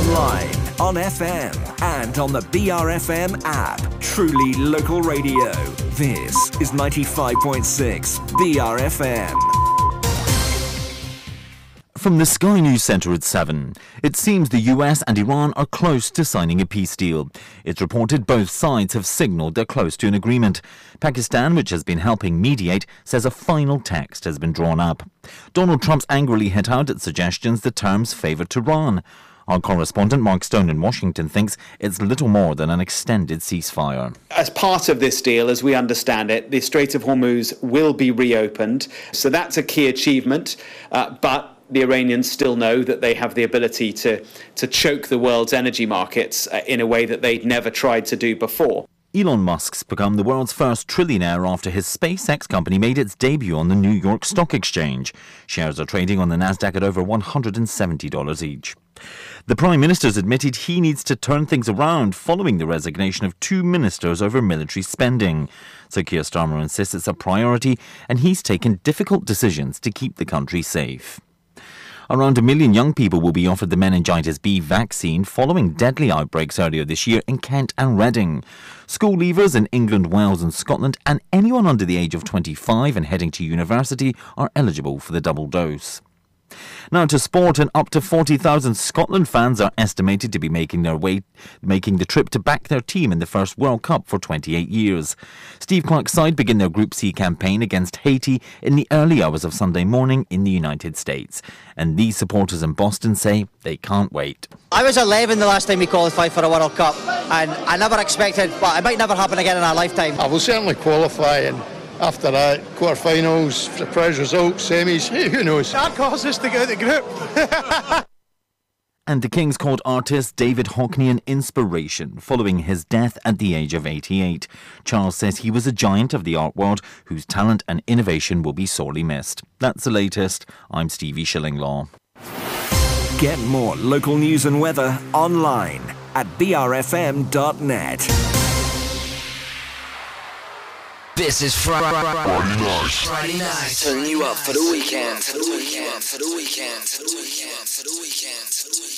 online, on FM, and on the BRFM app. Truly local radio. This is 95.6 BRFM. From the Sky News Centre at 7, it seems the US and Iran are close to signing a peace deal. It's reported both sides have signalled they're close to an agreement. Pakistan, which has been helping mediate, says a final text has been drawn up. Donald Trump's angrily hit out at suggestions the terms favour Tehran. Our correspondent Mark Stone in Washington thinks it's little more than an extended ceasefire. As part of this deal, as we understand it, the Strait of Hormuz will be reopened. So that's a key achievement, but the Iranians still know that they have the ability to choke the world's energy markets in a way that they'd never tried to do before. Elon Musk's become the world's first trillionaire after his SpaceX company made its debut on the New York Stock Exchange. Shares are trading on the Nasdaq at over $170 each. The Prime Minister's admitted he needs to turn things around following the resignation of 2 ministers over military spending. Sir Keir Starmer insists it's a priority and he's taken difficult decisions to keep the country safe. Around 1 million young people will be offered the meningitis B vaccine following deadly outbreaks earlier this year in Kent and Reading. School leavers in England, Wales and Scotland and anyone under the age of 25 and heading to university are eligible for the double dose. Now to sport, and up to 40,000 Scotland fans are estimated to be making the trip to back their team in the first World Cup for 28 years. Steve Clarke's side begin their Group C campaign against Haiti in the early hours of Sunday morning in the United States. And these supporters in Boston say they can't wait. I was 11 the last time we qualified for a World Cup, and I never expected, but it might never happen again in our lifetime. I will certainly qualify, and after that, quarterfinals, surprise results, semis, who knows? That caused us to go to the group. And the King's called artist David Hockney an inspiration following his death at the age of 88. Charles says he was a giant of the art world whose talent and innovation will be sorely missed. That's the latest. I'm Stevie Shillinglaw. Get more local news and weather online at brfm.net. This is Friday night. Turning you up for the weekend.